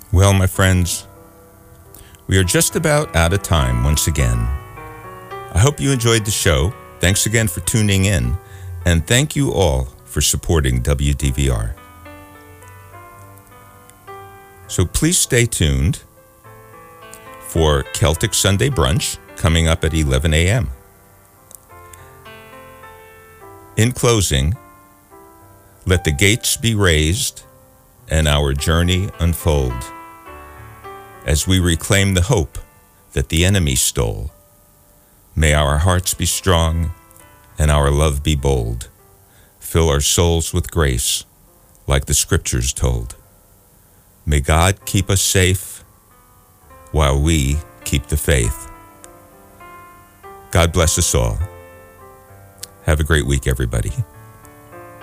Well, my friends, we are just about out of time once again. I hope you enjoyed the show. Thanks again for tuning in, and thank you all for supporting WDVR. So please stay tuned for Celtic Sunday Brunch coming up at 11 a.m. In closing, let the gates be raised and our journey unfold as we reclaim the hope that the enemy stole. May our hearts be strong and our love be bold. Fill our souls with grace like the scriptures told. May God keep us safe while we keep the faith. God bless us all. Have a great week, everybody.